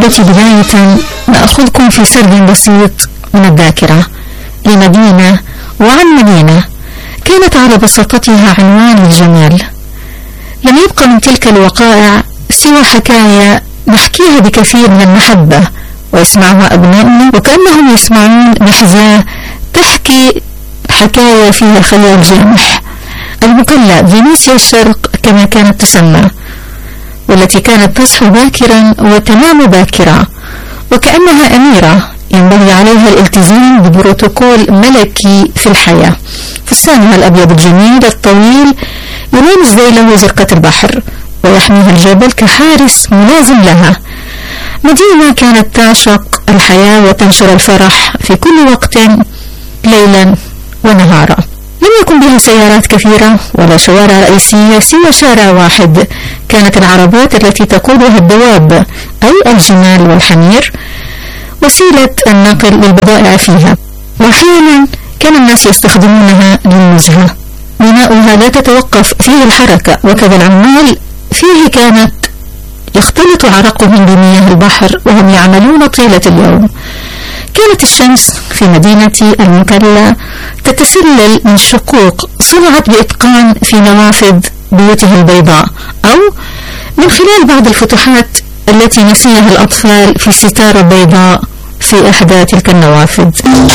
بداية نأخذكم في سرد بسيط من الذاكرة لمدينة وعن مدينة كانت على بساطتها عنوان الجمال. لم يبقى من تلك الوقائع سوى حكاية نحكيها بكثير من المحبة ويسمعها أبنائنا وكأنهم يسمعون محزاة تحكي حكاية فيها خيال جامح. المقلة فينيسيا الشرق كما كانت تسمى، والتي كانت تصحو باكرا وتنام باكرا وكأنها أميرة ينبغي عليها الالتزام ببروتوكول ملكي في الحياة. فستانها الأبيض الجميل الطويل يلامس ذيله زرقة البحر ويحميها الجبل كحارس ملازم لها. مدينة كانت تعشق الحياة وتنشر الفرح في كل وقت ليلا ونهارا. لم يكن بها سيارات كثيرة ولا شوارع رئيسية سوى شارع واحد كانت العربات التي تقودها الدواب أي الجمال والحمير وسيلة النقل للبضائع فيها، وأحيانا كان الناس يستخدمونها للنزهة. بناؤها لا تتوقف فيه الحركة وكذا العمال فيه كانت يختلط عرقهم بمياه البحر وهم يعملون طيلة اليوم. كانت الشمس في مدينة المقلة تتسلل من شقوق صنعت بإتقان في نوافذ بيوتها البيضاء أو من خلال بعض الفتحات التي نسيها الأطفال في ستارة بيضاء في إحدى تلك النوافذ.